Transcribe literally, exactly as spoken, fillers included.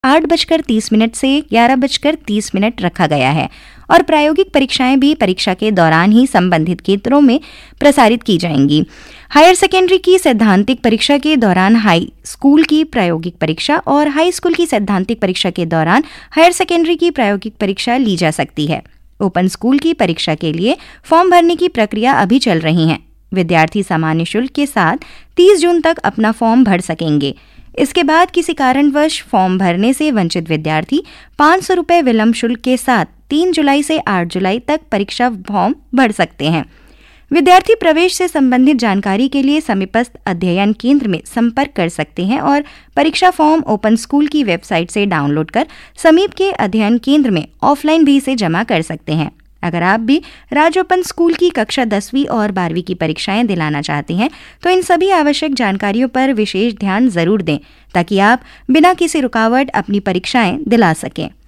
आठ बजकर तीस मिनट से ग्यारह बजकर तीस मिनट रखा गया है और प्रायोगिक परीक्षाएं भी परीक्षा के दौरान ही संबंधित केंद्रों में प्रसारित की जाएंगी। हायर सेकेंडरी की सैद्धांतिक परीक्षा के दौरान हाई स्कूल की प्रायोगिक परीक्षा और हाई स्कूल की सैद्धांतिक परीक्षा के दौरान हायर सेकेंडरी की प्रायोगिक परीक्षा ली जा सकती है। ओपन स्कूल की परीक्षा के लिए फॉर्म भरने की प्रक्रिया अभी चल रही है। विद्यार्थी सामान्य शुल्क के साथ तीस जून तक अपना फॉर्म भर सकेंगे। इसके बाद किसी कारणवश फॉर्म भरने से वंचित विद्यार्थी पाँच सौ रुपये विलंब शुल्क के साथ तीन जुलाई से आठ जुलाई तक परीक्षा फॉर्म भर सकते हैं। विद्यार्थी प्रवेश से संबंधित जानकारी के लिए समीपस्थ अध्ययन केंद्र में संपर्क कर सकते हैं और परीक्षा फॉर्म ओपन स्कूल की वेबसाइट से डाउनलोड कर समीप के अध्ययन केंद्र में ऑफलाइन भी इसे जमा कर सकते हैं। अगर आप भी राज्य ओपन स्कूल की कक्षा दसवीं और बारहवीं की परीक्षाएं दिलाना चाहते हैं तो इन सभी आवश्यक जानकारियों पर विशेष ध्यान जरूर दें ताकि आप बिना किसी रुकावट अपनी परीक्षाएं दिला सकें।